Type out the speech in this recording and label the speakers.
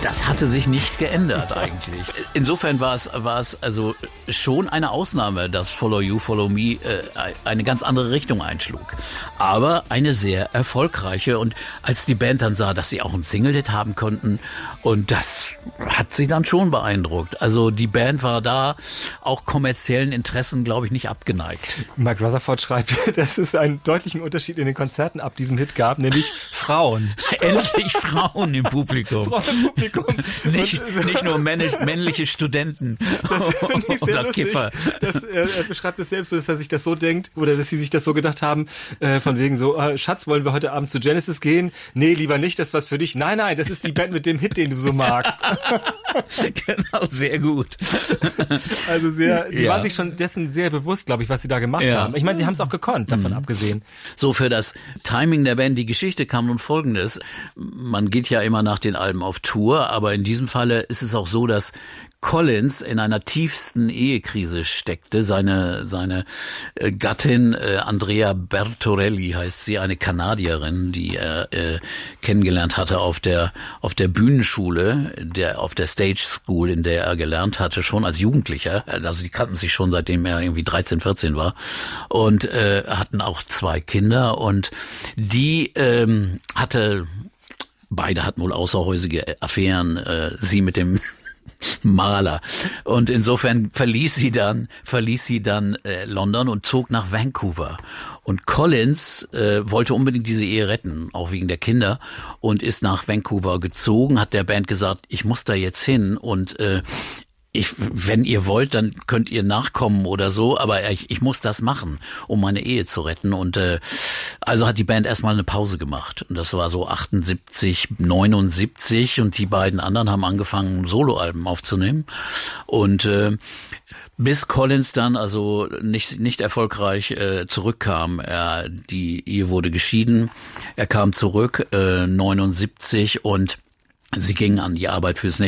Speaker 1: Das hatte sich nicht geändert eigentlich. Insofern war es also schon eine Ausnahme, dass Follow You, Follow Me eine ganz andere Richtung einschlug. Aber eine sehr erfolgreiche. Und als die Band dann sah, dass sie auch einen Single-Hit haben konnten, und das hat sie dann schon beeindruckt. Also die Band war da auch kommerziellen Interessen, glaube ich, nicht abgeneigt.
Speaker 2: Mike Rutherford schreibt, dass es einen deutlichen Unterschied in den Konzerten ab diesem Hit gab, nämlich Frauen.
Speaker 1: Endlich Frauen im Publikum.
Speaker 2: Frauen im Publikum.
Speaker 1: Nicht nur männliche Studenten oder Kiffer.
Speaker 2: Er beschreibt es selbst so, dass er sich das so denkt, oder dass sie sich das so gedacht haben, von wegen so, Schatz, wollen wir heute Abend zu Genesis gehen? Nee, lieber nicht, das ist was für dich. Nein, das ist die Band mit dem Hit, den du so magst.
Speaker 1: Genau, sehr gut.
Speaker 2: Also sie waren sich schon dessen sehr bewusst, glaube ich, was sie da gemacht haben. Ich meine, sie haben es auch gekonnt, davon abgesehen.
Speaker 1: So, für das Timing der Band, die Geschichte kam nun Folgendes. Man geht ja immer nach den Alben auf Tour, aber in diesem Falle ist es auch so, dass Collins in einer tiefsten Ehekrise steckte. Seine Gattin Andrea Bertorelli heißt sie, eine Kanadierin, die er kennengelernt hatte auf der Bühnenschule, auf der Stage School, in der er gelernt hatte, schon als Jugendlicher. Also die kannten sich schon, seitdem er irgendwie 13, 14 war, und hatten auch 2 Kinder, und die beide hatten wohl außerhäusige Affären, sie mit dem Maler. Und insofern verließ sie dann London und zog nach Vancouver. Und Collins wollte unbedingt diese Ehe retten, auch wegen der Kinder, und ist nach Vancouver gezogen, hat der Band gesagt, ich muss da jetzt hin, und wenn ihr wollt, dann könnt ihr nachkommen oder so, aber ich muss das machen, um meine Ehe zu retten. Und also hat die Band erstmal eine Pause gemacht. Und das war so 78, 79, und die beiden anderen haben angefangen, Soloalben aufzunehmen. Und bis Collins dann also nicht erfolgreich zurückkam. Die Ehe wurde geschieden. Er kam zurück 79, und sie gingen an die Arbeit fürs